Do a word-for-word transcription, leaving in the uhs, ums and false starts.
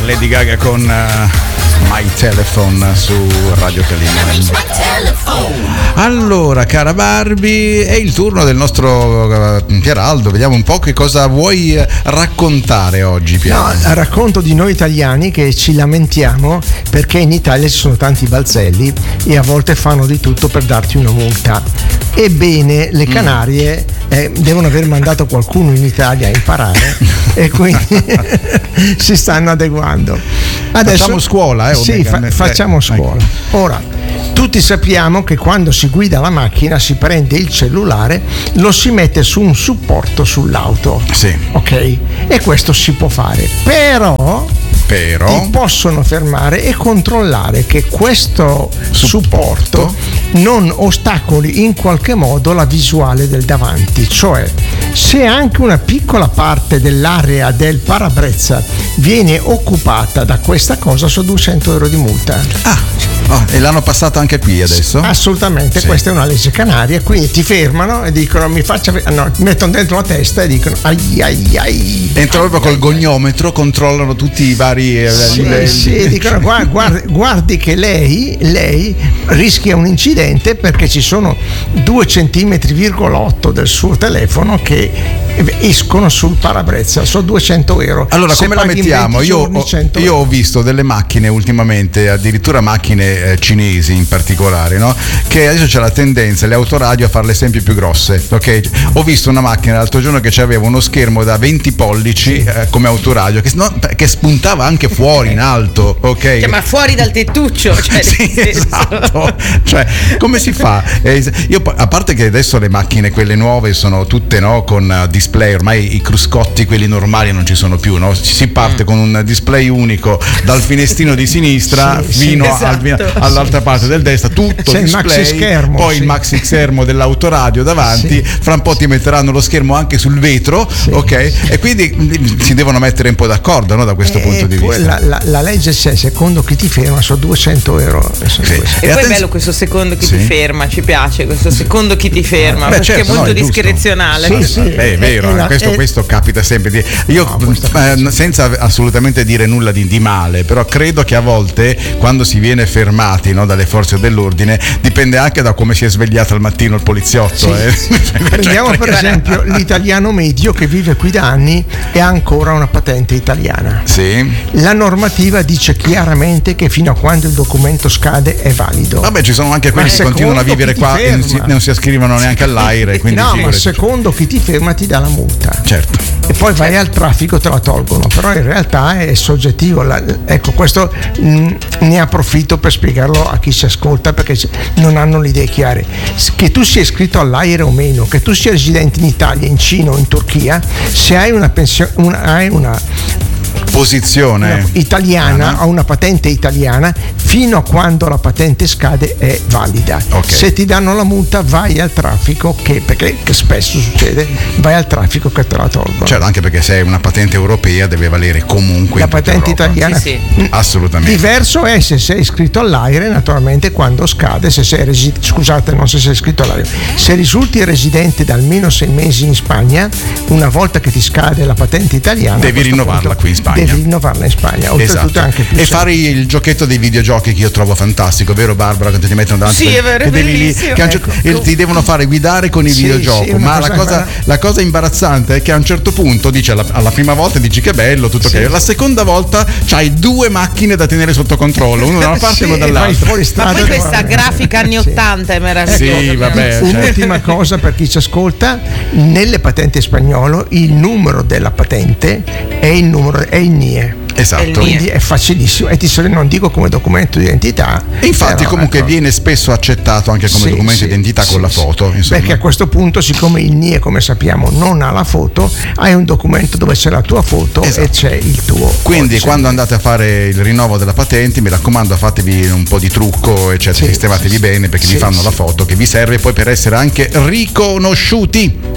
Lady Gaga con uh, My Telephone su Radio Calimera. Allora, cara Barbie, è il turno del nostro uh, Pieraldo. Vediamo un po' che cosa vuoi raccontare oggi, Piero. No, racconto di noi italiani che ci lamentiamo perché in Italia ci sono tanti balzelli e a volte fanno di tutto per darti una multa. Ebbene, le Canarie eh, devono aver mandato qualcuno in Italia a imparare e quindi si stanno adeguando. Adesso, facciamo scuola, eh? Sì, fa- facciamo scuola. Ora, tutti sappiamo che quando si guida la macchina si prende il cellulare, lo si mette su un supporto sull'auto. Sì. Ok? E questo si può fare. Però Però ti possono fermare e controllare che questo supporto, supporto non ostacoli in qualche modo la visuale del davanti, cioè se anche una piccola parte dell'area del parabrezza viene occupata da questa cosa, sono duecento euro di multa. Ah, oh, e l'hanno passata anche qui adesso? Assolutamente, sì. Questa è una legge canaria, quindi ti fermano e dicono mi faccia, no, mettono dentro la testa e dicono ai ai ai. Entrano proprio col gognometro, controllano tutti i vari eh, sì, livelli. Sì, dicono guardi, guardi, guardi che lei, lei rischia un incidente perché ci sono due centimetri virgola otto del suo telefono che escono sul parabrezza, sono duecento euro. Allora, se come la mettiamo? Io, giorni, ho, io ho visto delle macchine ultimamente, addirittura macchine eh, cinesi in particolare, no? Che adesso c'è la tendenza, le autoradio, a farle sempre più grosse, ok? Ho visto una macchina l'altro giorno che aveva uno schermo da venti pollici eh, come autoradio che, no, che spuntava anche fuori in alto, ok? Cioè, ma fuori dal tettuccio, cioè, sì, esatto. Cioè, come si fa? Eh, io, a parte che adesso le macchine quelle nuove sono tutte, no, con uh, display, ormai i cruscotti quelli normali non ci sono più, no? Si parte mm. con un display unico dal finestrino di sinistra sì, fino sì, al, esatto. all'altra parte del destra, tutto c'è display, il maxi schermo, poi sì. il maxi schermo dell'autoradio davanti, sì. Fra un po' ti metteranno lo schermo anche sul vetro, sì. Ok? E quindi si devono mettere un po' d'accordo, no, da questo e punto di poi vista. La, la, la legge c'è, secondo chi ti ferma sono duecento euro. Sono sì. E, e poi attenz- è bello questo secondo chi sì. ti ferma, ci piace questo secondo chi ti ferma, Beh, perché certo, è molto no, è discrezionale. Sì, sì. Beh, è vero, eh, questo, eh, questo capita sempre. Di... Io, no, eh, senza assolutamente dire nulla di, di male, però credo che a volte quando si viene fermati, no, dalle forze dell'ordine, dipende anche da come si è svegliato al mattino il poliziotto. Sì. Eh. Prendiamo per esempio l'italiano medio che vive qui da anni e ha ancora una patente italiana. Sì. La normativa dice chiaramente che fino a quando il documento scade è valido. Vabbè, ci sono anche quelli ma che continuano a vivere qua ferma. e non si, non si ascrivono neanche all'aire. Quindi no, figurati. Ma secondo chi ti ferma ti dà la multa. Certo. E poi vai al traffico, te la tolgono, però in realtà è soggettivo. La, ecco, questo mh, ne approfitto per spiegarlo a chi ci ascolta perché non hanno le idee chiare. Che tu sia iscritto all'AIRE o meno, che tu sia residente in Italia, in Cina o in Turchia, se hai una pensione, una, hai una posizione no, italiana, ha una patente italiana, fino a quando la patente scade è valida. Okay. Se ti danno la multa vai al traffico, che perché che spesso succede, vai al traffico che te la tolgono. Certo, anche perché se è una patente europea deve valere comunque la in patente Europa. italiana. Sì, sì. Assolutamente. Diverso è se sei iscritto all'AIRE, naturalmente quando scade, se sei resi- scusate, non se sei iscritto all'AIRE. Se risulti residente da almeno sei mesi in Spagna, una volta che ti scade la patente italiana, devi rinnovarla punto, qui in Spagna. Devi rinnovarla in Spagna, oltretutto esatto. anche più e semplice. fare il giochetto dei videogiochi che io trovo fantastico, vero Barbara, che ti mettono davanti, sì, è vero, che è devi lì, che ecco. e ti devono fare guidare con i sì, videogiochi, sì, ma cosa la cosa, la cosa imbarazzante è che a un certo punto dici alla, alla prima volta dici che bello tutto sì. Che la seconda volta c'hai due macchine da tenere sotto controllo, una da una parte sì, e una dall'altra. Fuori ma poi questa grafica anni sì. ottanta è meravigliosa. Sì, vabbè, un'ultima certo. cosa per chi ci ascolta: nelle patenti spagnolo il numero della patente è il numero, è il N I E. Esatto. Quindi è facilissimo e ti non dico come documento di identità. E infatti però, comunque ecco, viene spesso accettato anche come sì, documento sì, di identità sì, con la sì. foto, insomma. Perché a questo punto, siccome il N I E, come sappiamo, non ha la foto, hai un documento dove c'è la tua foto, esatto, e c'è il tuo. Quindi codice. Quando andate a fare il rinnovo della patente, mi raccomando, fatevi un po' di trucco, eccetera, sì, sistematevi sì, bene perché sì, vi fanno sì. la foto che vi serve poi per essere anche riconosciuti.